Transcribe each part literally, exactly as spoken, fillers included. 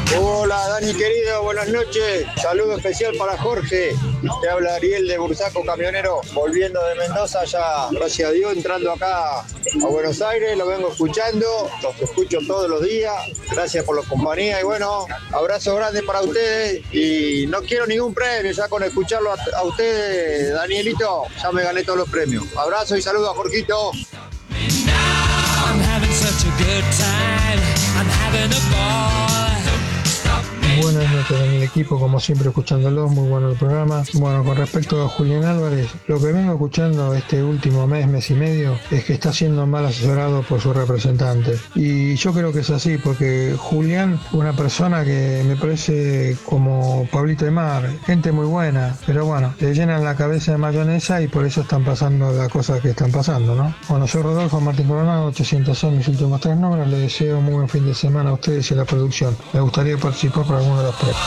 Hola Dani querido, buenas noches. Saludo especial para Jorge. Te habla Ariel de Bursaco Camionero, volviendo de Mendoza ya, gracias a Dios, entrando acá a Buenos Aires. Lo vengo escuchando, los escucho todos los días. Gracias por la compañía y bueno, abrazo grande para ustedes. Y no quiero ningún premio, ya con escucharlo a, a ustedes, Danielito, ya me gané todos los premios. Abrazo y saludo a Jorgito. I'm having such a good time. I'm having a ball. Buenas noches en el equipo, como siempre escuchándolos, muy bueno el programa. Bueno, con respecto a Julián Álvarez, lo que vengo escuchando este último mes, mes y medio, es que está siendo mal asesorado por su representante. Y yo creo que es así, porque Julián, una persona que me parece como Pablito Aimar, gente muy buena, pero bueno, le llenan la cabeza de mayonesa y por eso están pasando las cosas que están pasando, ¿no? Bueno, soy Rodolfo Martín Coronado, ochocientos seis, mis últimos tres números. Les deseo muy buen fin de semana a ustedes y a la producción. Me gustaría participar por alguno de los tres.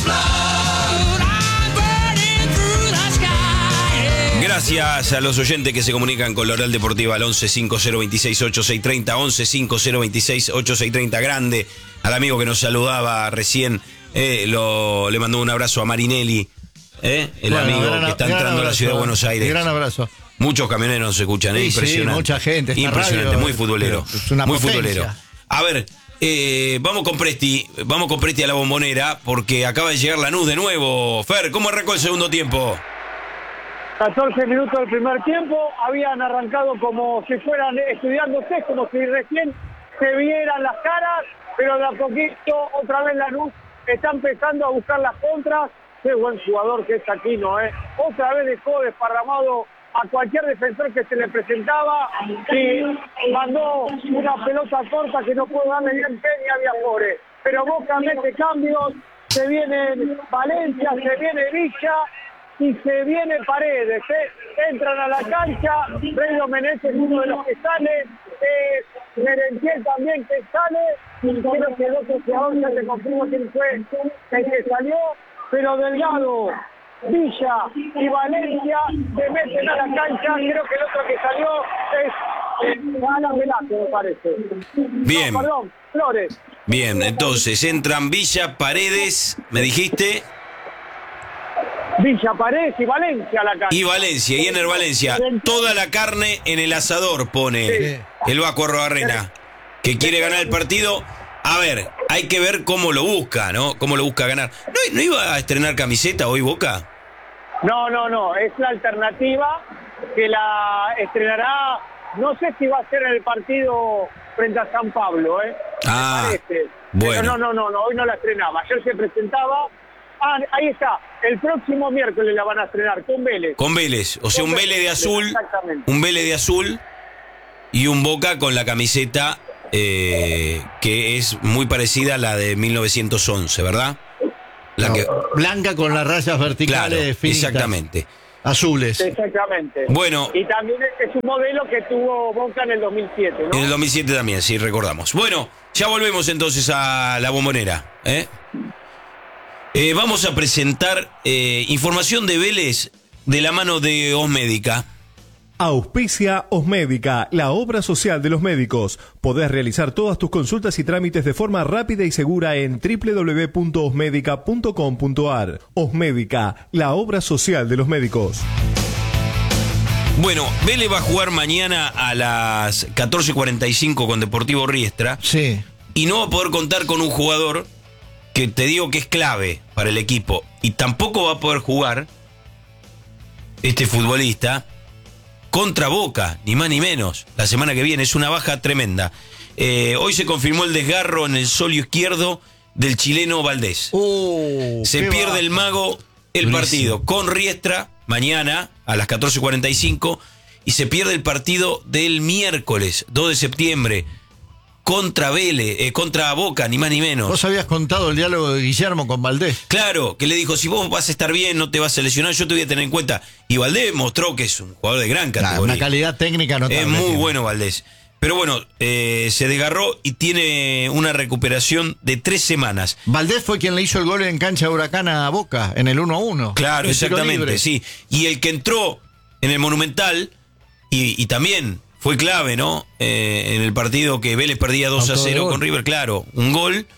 Gracias a los oyentes que se comunican con la Oral Deportiva al once cinco cero veintiséis ochenta y seis treinta, once cinco cero veintiséis ochenta y seis treinta. Grande al amigo que nos saludaba recién, eh, lo, le mandó un abrazo a Marinelli, eh, el bueno, amigo gran, que está entrando abrazo, a la ciudad de Buenos Aires. Gran abrazo. Muchos camioneros nos escuchan, eh, sí, impresionante. Sí, mucha gente. Impresionante, radio, muy futbolero. Es una muy potencia. futbolero. A ver, eh, vamos con Presti, vamos con Presti a la Bombonera, porque acaba de llegar Lanús de nuevo. Fer, ¿cómo arrancó el segundo tiempo? catorce minutos del primer tiempo, habían arrancado como si fueran estudiándose, como si recién se vieran las caras, pero de a poquito otra vez Lanús está empezando a buscar las contras. Qué buen jugador que es Aquino, ¿eh? Otra vez dejó desparramado a cualquier defensor que se le presentaba y mandó una pelota corta que no pudo darle bien Peña a Viajore. Pero Boca mete cambios, se viene Valencia, se viene Villa y se viene Paredes, ¿eh? Entran a la cancha, Rey Domenech es uno de los que sale, eh, Merentiel también que sale, y creo que el otro jugador ya te confirmo quién fue el que salió, pero Delgado, Villa y Valencia se meten a la cancha. Creo que el otro que salió es eh, Ana Velasco, me parece. Bien. No, perdón, Flores. Bien, entonces entran Villa, Paredes, me dijiste. Villa, Paredes y Valencia a la cancha. Y Valencia, y Ener Valencia. Toda la carne en el asador pone Sí. el Vasco Arrobarrena, que quiere ganar el partido. A ver, hay que ver cómo lo busca, ¿no? Cómo lo busca ganar. ¿No, no iba a estrenar camiseta hoy Boca? No, no, no, es la alternativa que la estrenará, no sé si va a ser en el partido frente a San Pablo, ¿eh? Ah, Me parece. bueno. Pero no, no, no, no, hoy no la estrenaba, ayer se presentaba, ah, ahí está, el próximo miércoles la van a estrenar con Vélez. Con Vélez, o sea, un Con Vélez de azul, exactamente. un Vélez de azul y un Boca con la camiseta eh, que es muy parecida a la de mil novecientos once, ¿verdad? La No, que... blanca con las rayas verticales Claro, finitas, exactamente. azules. Exactamente. Bueno. Y también es un modelo que tuvo Boca en el dos mil siete, ¿no? En el dos mil siete también, sí, recordamos. Bueno, ya volvemos entonces a la Bombonera, ¿eh? Eh, vamos a presentar eh, información de Vélez de la mano de Osmédica. Auspicia Osmédica, la obra social de los médicos. Podés realizar todas tus consultas y trámites de forma rápida y segura en doble u doble u doble u punto osmédica punto com punto a r. Osmédica, la obra social de los médicos. Bueno, Vélez va a jugar mañana a las catorce cuarenta y cinco con Deportivo Riestra. Sí. Y no va a poder contar con un jugador que te digo que es clave para el equipo. Y tampoco va a poder jugar este futbolista contra Boca, ni más ni menos, la semana que viene. Es una baja tremenda. Eh, hoy se confirmó el desgarro en el solio izquierdo del chileno Valdés. Uh, se pierde baja. El mago el Buenísimo. Partido con Riestra mañana a las catorce cuarenta y cinco y se pierde el partido del miércoles dos de septiembre contra Vélez, eh, contra Boca, ni más ni menos. Vos habías contado el diálogo de Guillermo con Valdés. Claro, que le dijo, si vos vas a estar bien, no te vas a lesionar, yo te voy a tener en cuenta. Y Valdés mostró que es un jugador de gran categoría. Nah, una calidad técnica notable. Es muy bueno Valdés. Pero bueno, eh, se desgarró y tiene una recuperación de tres semanas. Valdés fue quien le hizo el gol en cancha de Huracán a Boca, en el uno a uno. Claro, el exactamente, sí. Y el que entró en el Monumental, y, y también fue clave, ¿no? Eh, en el partido que Vélez perdía dos a cero con River, claro, un gol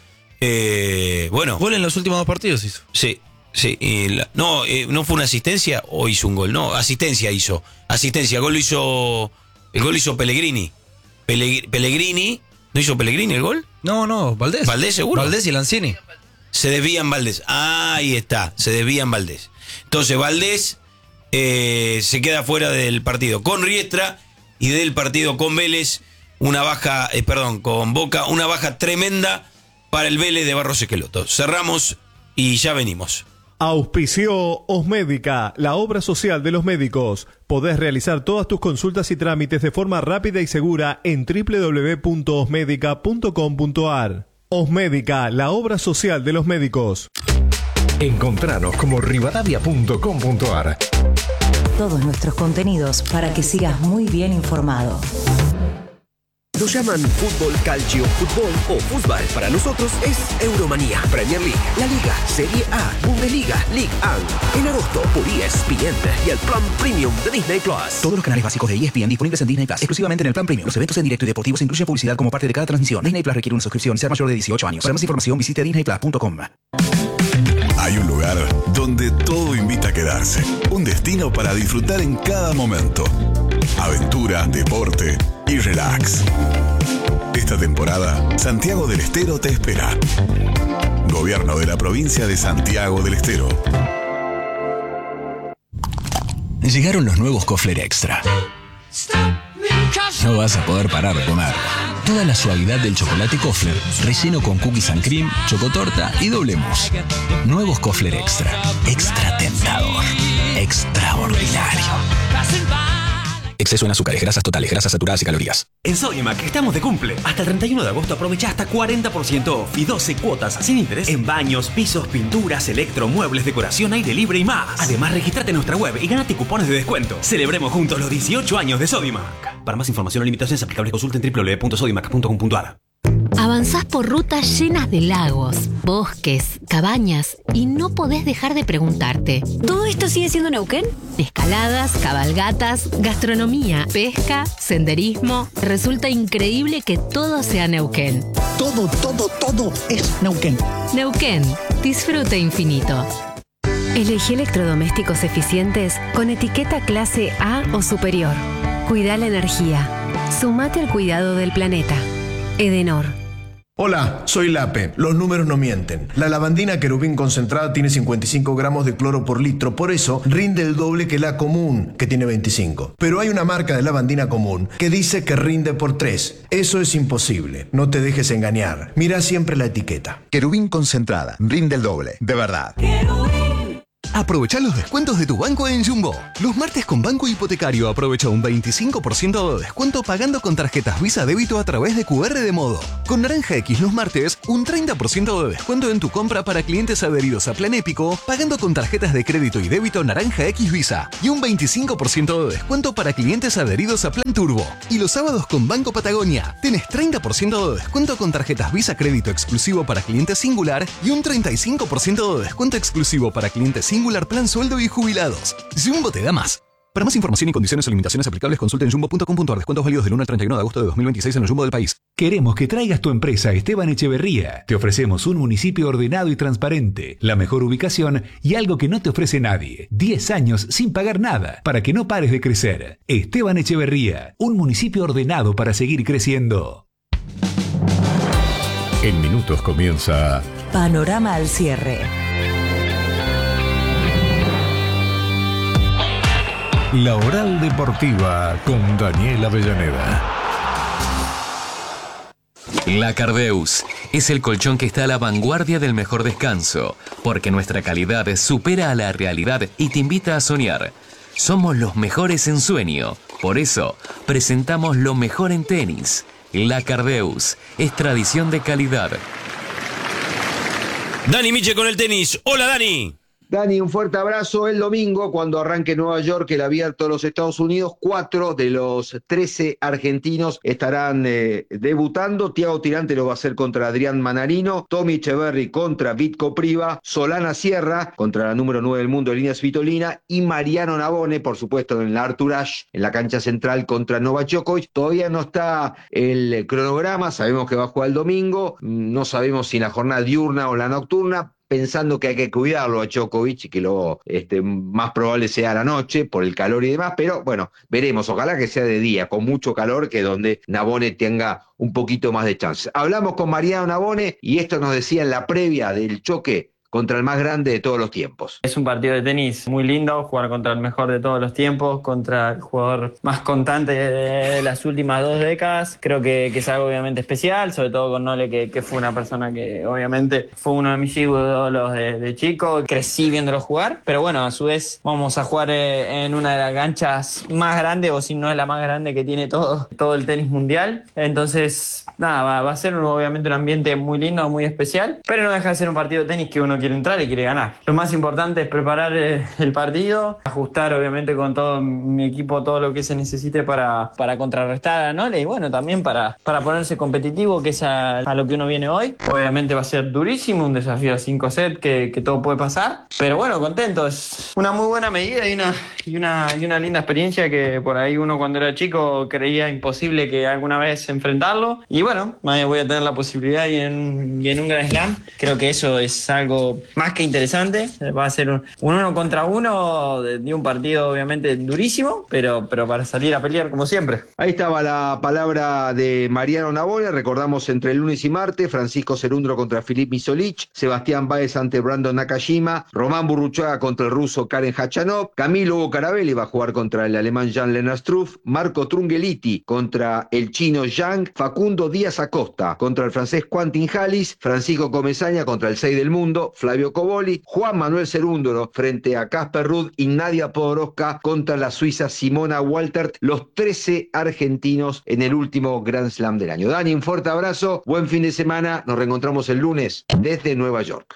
Eh, bueno. Gol en los últimos dos partidos hizo. Sí, sí. Y la, no, eh, no fue una asistencia o hizo un gol. No, asistencia hizo. Asistencia. Gol lo hizo. El gol lo hizo Pellegrini. Pellegrini. Pellegrini. ¿No hizo Pellegrini el gol? No, no, Valdés. Valdés seguro. Valdés y Lanzini. Se desvían Valdés. Ah, ahí está. Se desvían Valdés. Entonces Valdés eh, se queda fuera del partido con Riestra y del partido con Vélez. Una baja, eh, perdón, con Boca. Una baja tremenda para el Vélez de Barros Esqueloto. Cerramos y ya venimos. Auspició Osmédica, la obra social de los médicos. Podés realizar todas tus consultas y trámites de forma rápida y segura en doble u doble u doble u punto osmédica punto com punto a r. Osmédica, la obra social de los médicos. Encontranos como rivadavia punto com punto a r. Todos nuestros contenidos para que sigas muy bien informado. Lo llaman fútbol, calcio, fútbol o fútbol. Para nosotros es Euromanía, Premier League, La Liga, Serie A, Bundesliga, League uno. En agosto por E S P N y el plan premium de Disney Plus. Todos los canales básicos de E S P N disponibles en Disney Plus, exclusivamente en el plan premium. Los eventos en directo y deportivos incluyen publicidad como parte de cada transmisión. Disney Plus requiere una suscripción, ser mayor de dieciocho años. Para más información visite disney plus punto com. Hay un lugar donde todo invita a quedarse. Un destino para disfrutar en cada momento. Aventura, deporte y relax. Esta temporada, Santiago del Estero te espera. Gobierno de la provincia de Santiago del Estero. Llegaron los nuevos Kofler Extra. No vas a poder parar de comer. Toda la suavidad del chocolate Kofler, relleno con cookies and cream, chocotorta y doble mousse. Nuevos Kofler Extra. Extra tentador. Extraordinario. Exceso en azúcares, grasas totales, grasas saturadas y calorías. En Sodimac estamos de cumple. Hasta el treinta y uno de agosto aprovecha hasta cuarenta por ciento off y doce cuotas sin interés en baños, pisos, pinturas, electro, muebles, decoración, aire libre y más. Además, registrate en nuestra web y gánate cupones de descuento. Celebremos juntos los dieciocho años de Sodimac. Para más información o limitaciones aplicables consulten doble u doble u doble u punto sodimac punto com punto a r. Avanzás por rutas llenas de lagos, bosques, cabañas y no podés dejar de preguntarte. ¿Todo esto sigue siendo Neuquén? Escaladas, cabalgatas, gastronomía, pesca, senderismo. Resulta increíble que todo sea Neuquén. Todo, todo, todo es Neuquén. Neuquén, disfrute infinito. Elegí electrodomésticos eficientes con etiqueta clase A o superior. Cuida la energía. Sumate al cuidado del planeta. Edenor. Hola, soy Lape. Los números no mienten. La lavandina Querubín concentrada tiene cincuenta y cinco gramos de cloro por litro, por eso rinde el doble que la común, que tiene veinticinco. Pero hay una marca de lavandina común que dice que rinde por tres. Eso es imposible. No te dejes engañar. Mira siempre la etiqueta. Querubín concentrada. Rinde el doble. De verdad. Aprovecha los descuentos de tu banco en Jumbo. Los martes con Banco Hipotecario aprovecha un veinticinco por ciento de descuento pagando con tarjetas Visa Débito a través de Q R de Modo. Con Naranja X los martes, un treinta por ciento de descuento en tu compra para clientes adheridos a Plan Épico pagando con tarjetas de crédito y débito Naranja X Visa. Y un veinticinco por ciento de descuento para clientes adheridos a Plan Turbo. Y los sábados con Banco Patagonia, tenés treinta por ciento de descuento con tarjetas Visa Crédito exclusivo para clientes Singular y un treinta y cinco por ciento de descuento exclusivo para clientes Singular Plan Sueldo y Jubilados. Jumbo te da más. Para más información y condiciones o limitaciones aplicables, consulta en jumbo punto com punto a r. Descuentos válidos del uno al treinta y uno de agosto de dos mil veintiséis en el Jumbo del país. Queremos que traigas tu empresa a Esteban Echeverría. Te ofrecemos un municipio ordenado y transparente, la mejor ubicación y algo que no te ofrece nadie. diez años sin pagar nada para que no pares de crecer. Esteban Echeverría, un municipio ordenado para seguir creciendo. En minutos comienza Panorama al cierre. La Oral Deportiva con Daniel Avellaneda. La Cardeus es el colchón que está a la vanguardia del mejor descanso, porque nuestra calidad supera a la realidad y te invita a soñar. Somos los mejores en sueño, por eso presentamos lo mejor en tenis. La Cardeus es tradición de calidad. Dani Miche con el tenis. Hola, Dani. Dani, un fuerte abrazo. El domingo, cuando arranque Nueva York, el abierto de los Estados Unidos, cuatro de los trece argentinos estarán eh, debutando. Thiago Tirante lo va a hacer contra Adrián Manarino, Tommy Echeverry contra Vitko Priva, Solana Sierra contra la número nueve del mundo, Elina Svitolina, y Mariano Navone, por supuesto, en la Arthur Ashe, en la cancha central contra Novak Djokovic. Todavía no está el cronograma, sabemos que va a jugar el domingo, no sabemos si la jornada diurna o la nocturna, pensando que hay que cuidarlo a Djokovic y que lo este, más probable sea a la noche por el calor y demás, pero bueno, veremos, ojalá que sea de día, con mucho calor, que donde Navone tenga un poquito más de chance. Hablamos con Mariano Navone y esto nos decía en la previa del choque contra el más grande de todos los tiempos. Es un partido de tenis muy lindo, jugar contra el mejor de todos los tiempos, contra el jugador más constante de las últimas dos décadas. Creo que, que es algo obviamente especial, sobre todo con Nole, que, que fue una persona que obviamente fue uno de mis ídolos de, de chico. Crecí viéndolo jugar, pero bueno, a su vez vamos a jugar en una de las canchas más grandes, o si no es la más grande que tiene todo, todo el tenis mundial. Entonces, nada, va, va a ser obviamente un ambiente muy lindo, muy especial, pero no deja de ser un partido de tenis que uno quiere entrar y quiere ganar. Lo más importante es preparar el partido, ajustar obviamente con todo mi equipo todo lo que se necesite para, para contrarrestar a Nole y bueno, también para, para ponerse competitivo, que es a, a lo que uno viene hoy. Obviamente va a ser durísimo, un desafío a cinco sets que, que todo puede pasar, pero bueno, contento. Es una muy buena medida y una, y, una, y una linda experiencia que por ahí uno cuando era chico creía imposible que alguna vez enfrentarlo y bueno, voy a tener la posibilidad y en, y en un Grand Slam creo que eso es algo más que interesante. Va a ser un, un uno contra uno de, de un partido obviamente durísimo, pero, pero para salir a pelear como siempre. Ahí estaba la palabra de Mariano Navone. Recordamos entre el lunes y martes, Francisco Cerundolo contra Filip Misolic, Sebastián Báez ante Brandon Nakajima, Román Burruchaga contra el ruso Karen Khachanov, Camilo Hugo Carabelli va a jugar contra el alemán Jan-Lennart Struff, Marco Trungeliti contra el chino Zhang, Facundo Díaz Acosta contra el francés Quentin Halys, Francisco Comesaña contra el seis del mundo, Flavio Coboli, Juan Manuel Cerúndolo frente a Casper Ruud y Nadia Podoroska contra la suiza Simona Waltert, los trece argentinos en el último Grand Slam del año. Dani, un fuerte abrazo, buen fin de semana, nos reencontramos el lunes desde Nueva York.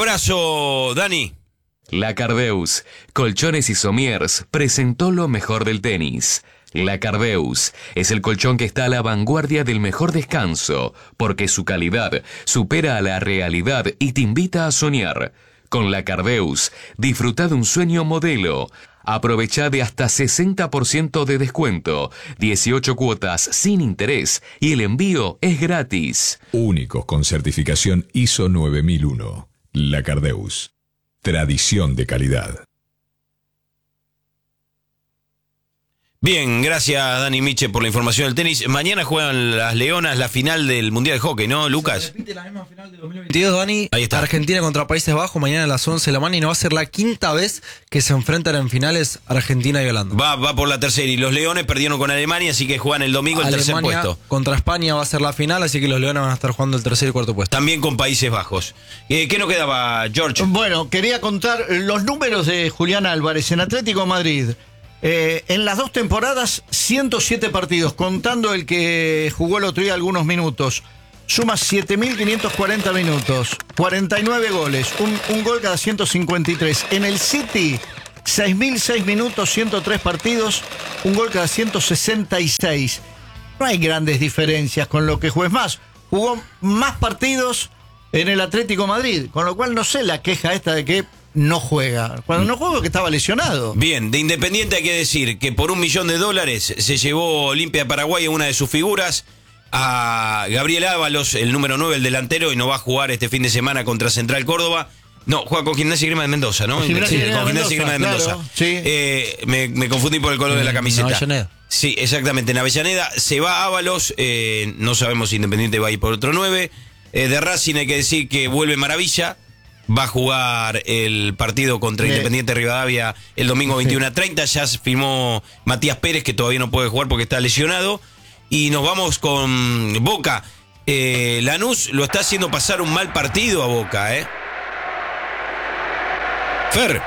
Abrazo, Dani. La Cardeus, Colchones y Somiers, presentó lo mejor del tenis. La Cardeus es el colchón que está a la vanguardia del mejor descanso, porque su calidad supera a la realidad y te invita a soñar. Con La Cardeus, disfruta de un sueño modelo. Aprovecha de hasta sesenta por ciento de descuento, dieciocho cuotas sin interés y el envío es gratis. Únicos con certificación I S O nueve mil uno. La Cardeus. Tradición de calidad. Bien, gracias Dani Miche por la información del tenis. Mañana juegan las Leonas la final del Mundial de Hockey, ¿no, Lucas? Se repite la misma final de dos mil veintidós, Dani. Ahí está. Argentina contra Países Bajos, mañana a las once de la mañana, y no va a ser la quinta vez que se enfrentan en finales Argentina y Holanda. Va, va por la tercera, y los Leones perdieron con Alemania, así que juegan el domingo el tercer puesto. Contra España va a ser la final, así que los Leones van a estar jugando el tercer y cuarto puesto. También con Países Bajos. Eh, ¿Qué nos quedaba, George? Bueno, quería contar los números de Julián Álvarez en Atlético de Madrid. Eh, en las dos temporadas, ciento siete partidos, contando el que jugó el otro día algunos minutos. Suma siete mil quinientos cuarenta minutos, cuarenta y nueve goles, un, un gol cada ciento cincuenta y tres. En el City, seis mil seis minutos, ciento tres partidos, un gol cada ciento sesenta y seis. No hay grandes diferencias con lo que juez más. Jugó más partidos en el Atlético de Madrid, con lo cual no sé la queja esta de que no juega. Cuando no juega, que estaba lesionado. Bien, de Independiente hay que decir que por un millón de dólares se llevó Olimpia de Paraguay a una de sus figuras, a Gabriel Ábalos, el número nueve, el delantero, y no va a jugar este fin de semana contra Central Córdoba. No, juega con Gimnasia y Grima de Mendoza, ¿no? Con Gimnasia, sí, y con Gimnasia y Grima de Mendoza. Claro, sí. eh, me, me confundí por el color de la camiseta. En Avellaneda. Sí, exactamente, en Avellaneda. Se va Ábalos, eh, no sabemos si Independiente va a ir por otro nueve. Eh, de Racing hay que decir que vuelve Maravilla. Va a jugar el partido contra Bien. Independiente Rivadavia el domingo veintiuno a treinta. Ya firmó Matías Pérez, que todavía no puede jugar porque está lesionado. Y nos vamos con Boca. Eh, Lanús lo está haciendo pasar un mal partido a Boca, ¿eh? Fer.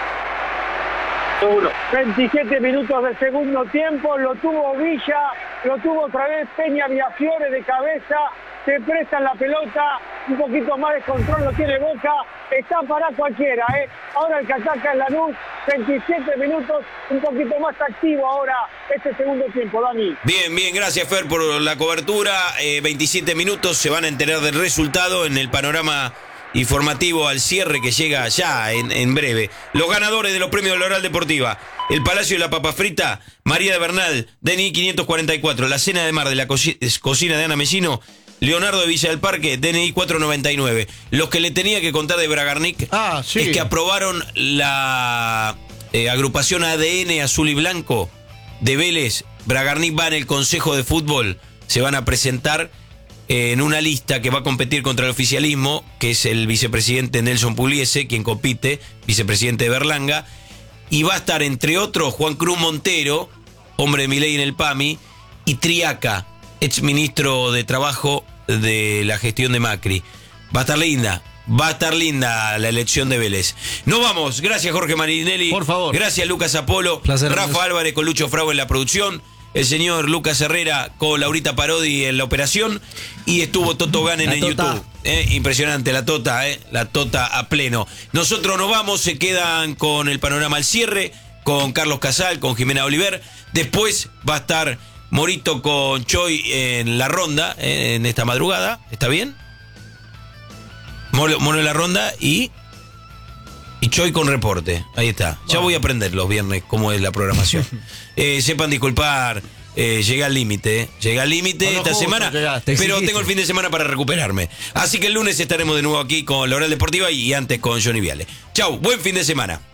veintisiete minutos de segundo tiempo, lo tuvo Villa, lo tuvo otra vez Peña Villafiore de cabeza, te prestan la pelota, un poquito más de control lo tiene Boca, está para cualquiera, ¿eh? Ahora el que ataca es Lanús, veintisiete minutos, un poquito más activo ahora este segundo tiempo, Dani. Bien, bien, gracias Fer por la cobertura, eh, veintisiete minutos, se van a enterar del resultado en el panorama informativo al cierre que llega ya en, en breve. Los ganadores de los premios de la Oral Deportiva: el Palacio de la Papa Frita, María de Bernal, D N I quinientos cuarenta y cuatro, la Cena de Mar de la co Cocina de Ana Mesino, Leonardo de Villa del Parque, D N I cuatrocientos noventa y nueve. Los que le tenía que contar de Bragarnik ah, sí. es que aprobaron la eh, agrupación A D N azul y blanco de Vélez. Bragarnik va en el Consejo de Fútbol, se van a presentar en una lista que va a competir contra el oficialismo, que es el vicepresidente Nelson Pugliese, quien compite, vicepresidente de Berlanga, y va a estar, entre otros, Juan Cruz Montero, hombre de Milei en el P A M I, y Triaca, ex ministro de Trabajo de la gestión de Macri. Va a estar linda, va a estar linda la elección de Vélez. Nos vamos, gracias Jorge Marinelli. Por favor. Gracias Lucas Apolo, Placer, Rafa Andrés. Álvarez con Lucho Frau en la producción, el señor Lucas Herrera con Laurita Parodi en la operación, y estuvo Toto Ganen La en tota. YouTube. Eh, impresionante la Tota, eh, la Tota a pleno. Nosotros nos vamos, se quedan con el panorama al cierre, con Carlos Casal, con Jimena Oliver. Después va a estar Morito con Choi en la ronda, eh, en esta madrugada. ¿Está bien? Moro, Moro en la ronda y... Y Choi con reporte, ahí está. Ya voy a aprender los viernes cómo es la programación. Eh, sepan disculpar, eh, llegué al límite, eh. llegué al límite No, no, esta justo, semana, llegaste. pero Exigiste. tengo el fin de semana para recuperarme. Así que el lunes estaremos de nuevo aquí con la Oral Deportiva y antes con Johnny Viale. Chau, buen fin de semana.